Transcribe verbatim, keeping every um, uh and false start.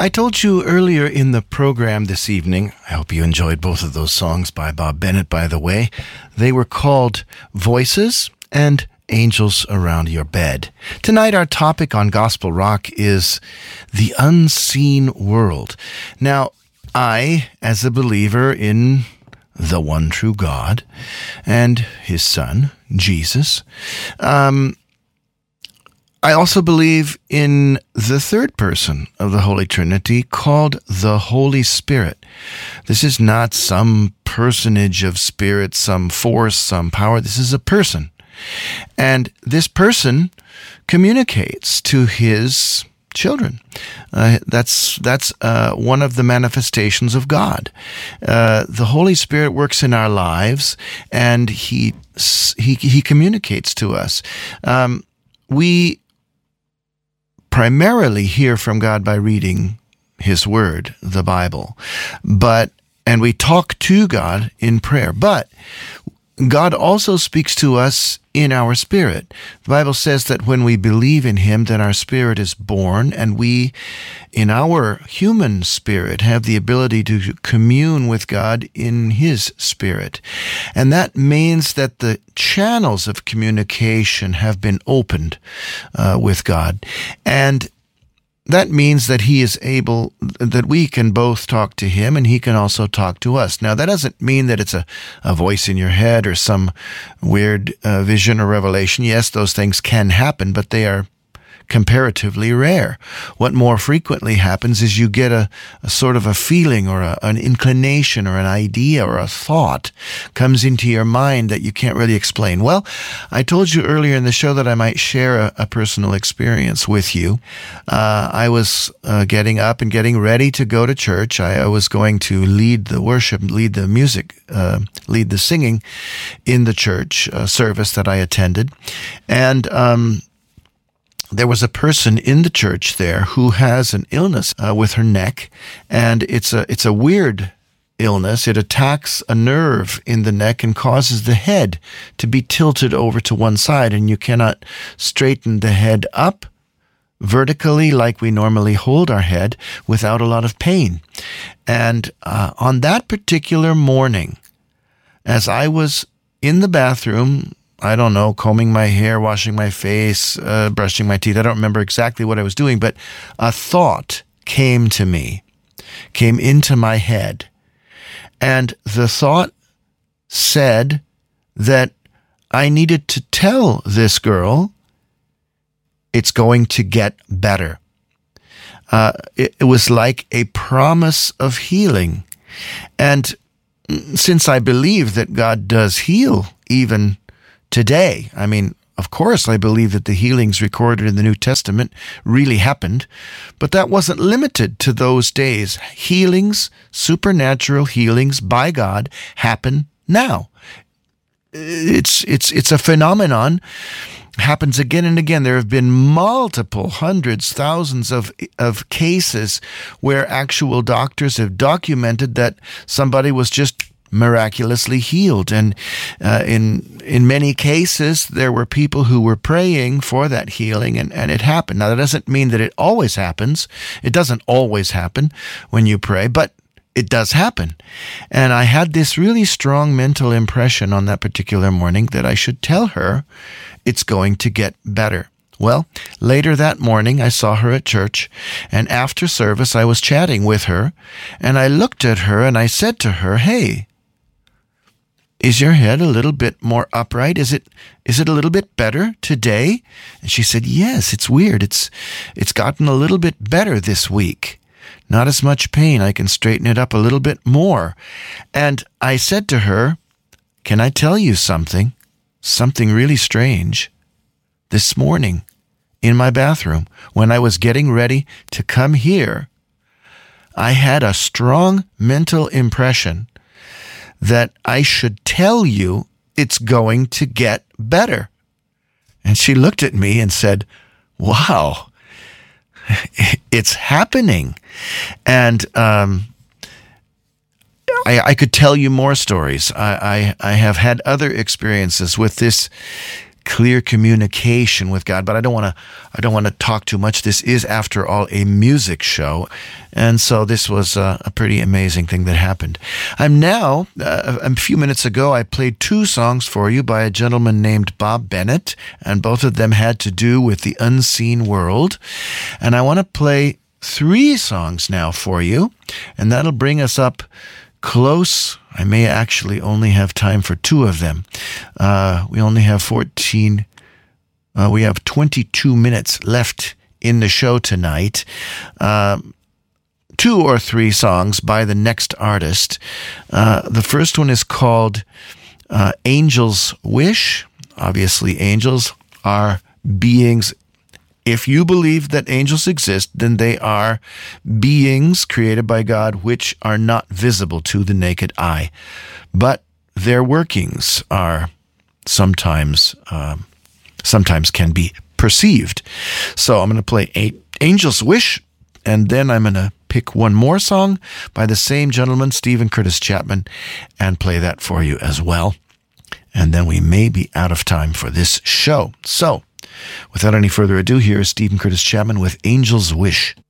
I told you earlier in the program this evening, I hope you enjoyed both of those songs by Bob Bennett, by the way. They were called Voices and Angels Around Your Bed. Tonight, our topic on Gospel Rock is the unseen world. Now, I, as a believer in the one true God and his Son, Jesus, um, I also believe in the third person of the Holy Trinity called the Holy Spirit. This is not some personage of spirit, some force, some power. This is a person. And this person communicates to his children. Uh, that's that's uh, one of the manifestations of God. Uh, the Holy Spirit works in our lives, and he he he communicates to us. Um, we primarily hear from God by reading his word, the Bible, but and we talk to God in prayer. But God also speaks to us in our spirit. The Bible says that when we believe in him, then our spirit is born, and we, in our human spirit, have the ability to commune with God in his spirit. And that means that the channels of communication have been opened uh, with God. And that means that he is able, that we can both talk to him and he can also talk to us. Now, that doesn't mean that it's a, a voice in your head or some weird uh, vision or revelation. Yes, those things can happen, but they are comparatively rare. What more frequently happens is you get a, a sort of a feeling or a, an inclination or an idea or a thought comes into your mind that you can't really explain. Well, I told you earlier in the show that I might share a, a personal experience with you. Uh, I was uh, getting up and getting ready to go to church. I, I was going to lead the worship, lead the music, uh, lead the singing in the church uh, service that I attended. And um there was a person in the church there who has an illness uh, with her neck, and it's a it's a weird illness. It attacks a nerve in the neck and causes the head to be tilted over to one side, and you cannot straighten the head up vertically like we normally hold our head without a lot of pain. And uh, on that particular morning, as I was in the bathroom, I don't know, combing my hair, washing my face, uh, brushing my teeth. I don't remember exactly what I was doing, but a thought came to me, came into my head. And the thought said that I needed to tell this girl it's going to get better. Uh, it, it was like a promise of healing. And since I believe that God does heal even today, I mean, of course, I believe that the healings recorded in the New Testament really happened, but that wasn't limited to those days. Healings, supernatural healings by God, happen now. It's it's it's a phenomenon. Happens again and again. There have been multiple hundreds, thousands of of cases where actual doctors have documented that somebody was just miraculously healed. And uh, in in many cases, there were people who were praying for that healing, and, and it happened. Now, that doesn't mean that it always happens. It doesn't always happen when you pray, but it does happen. And I had this really strong mental impression on that particular morning that I should tell her it's going to get better. Well, later that morning, I saw her at church, and after service, I was chatting with her, and I looked at her and I said to her, "Hey, is your head a little bit more upright? Is it is it a little bit better today?" And she said, "Yes, it's weird. It's it's gotten a little bit better this week. Not as much pain. I can straighten it up a little bit more." And I said to her, "Can I tell you something? Something really strange. This morning, in my bathroom, when I was getting ready to come here, I had a strong mental impression that I should tell you it's going to get better." And she looked at me and said, "Wow, it's happening." And um, I, I could tell you more stories. I, I, I have had other experiences with this clear communication with God. But I don't want to I don't want to talk too much. This is, after all, a music show. And so this was a, a pretty amazing thing that happened. I'm now, uh, a few minutes ago, I played two songs for you by a gentleman named Bob Bennett, and both of them had to do with the unseen world. And I want to play three songs now for you, and that'll bring us up close. I may actually only have time for two of them. Uh, we only have fourteen, uh, we have twenty-two minutes left in the show tonight. Uh, two or three songs by the next artist. Uh, the first one is called uh, Angel's Wish. Obviously, angels are beings. If you believe that angels exist, then they are beings created by God which are not visible to the naked eye. But their workings are sometimes um, sometimes can be perceived. So I'm going to play a- Angel's Wish, and then I'm going to pick one more song by the same gentleman, Steven Curtis Chapman, and play that for you as well. And then we may be out of time for this show. So, without any further ado, here is Steven Curtis Chapman with Angel's Wish.